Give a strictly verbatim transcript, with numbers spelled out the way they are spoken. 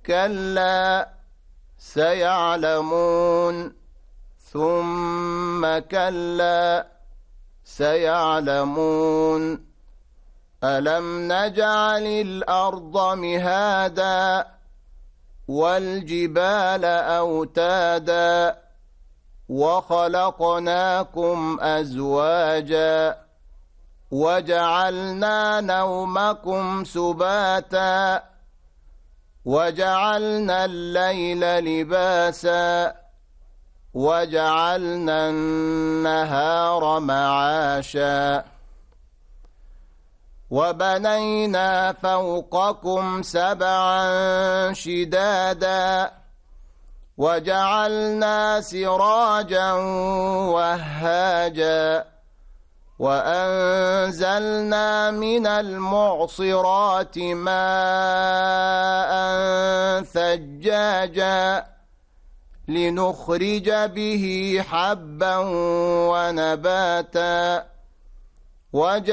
كلا سيعلمون ثم كلا سيعلمون ألم نجعل الأرض مهادا والجبال أوتادا وخلقناكم أزواجا وجعلنا نومكم سباتا وجعلنا الليل لباسا وجعلنا النهار معاشا وبنينا فوقكم سبعا شدادا وجعلنا سراجا وهاجا وأنزلنا من المعصرات ماء ثجاجا لنخرج به حبا ونباتا